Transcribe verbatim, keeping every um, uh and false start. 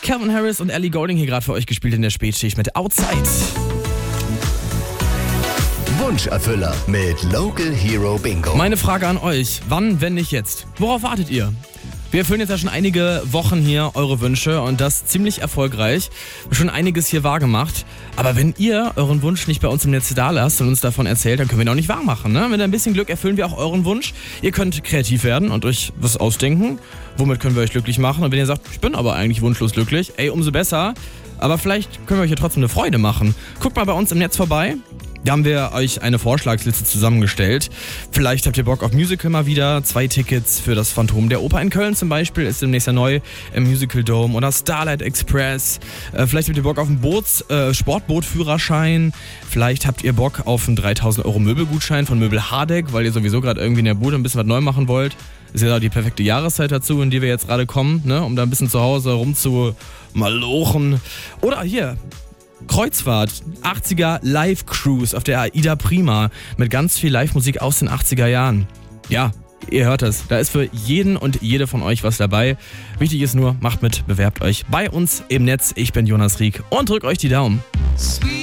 Calvin Harris und Ellie Goulding hier gerade für euch gespielt in der Spätschicht mit Outside. Wunscherfüller mit Local Hero Bingo. Meine Frage an euch, wann, wenn nicht jetzt? Worauf wartet ihr? Wir erfüllen jetzt ja schon einige Wochen hier eure Wünsche und das ziemlich erfolgreich. Wir haben schon einiges hier wahrgemacht. Aber wenn ihr euren Wunsch nicht bei uns im Netz da lasst und uns davon erzählt, dann können wir ihn auch nicht wahr machen. Ne? Mit ein bisschen Glück erfüllen wir auch euren Wunsch. Ihr könnt kreativ werden und euch was ausdenken. Womit können wir euch glücklich machen? Und wenn ihr sagt, ich bin aber eigentlich wunschlos glücklich, ey, umso besser. Aber vielleicht können wir euch ja trotzdem eine Freude machen. Guckt mal bei uns im Netz vorbei. Da haben wir euch eine Vorschlagsliste zusammengestellt. Vielleicht habt ihr Bock auf Musical mal wieder. Zwei Tickets für das Phantom der Oper in Köln zum Beispiel ist demnächst ja neu im Musical Dome. Oder Starlight Express. Äh, vielleicht habt ihr Bock auf einen Boots, äh, Sportbootführerschein. Vielleicht habt ihr Bock auf einen dreitausend Euro Möbelgutschein von Möbel Hardeck, weil ihr sowieso gerade irgendwie in der Bude ein bisschen was neu machen wollt. Ist ja die perfekte Jahreszeit dazu, in die wir jetzt gerade kommen, ne? Um da ein bisschen zu Hause rumzumalochen. Oder hier, Kreuzfahrt, achtziger Live-Cruise auf der Aida Prima mit ganz viel Live-Musik aus den achtziger Jahren. Ja, ihr hört es, da ist für jeden und jede von euch was dabei. Wichtig ist nur, macht mit, bewerbt euch bei uns im Netz. Ich bin Jonas Rieck und drückt euch die Daumen.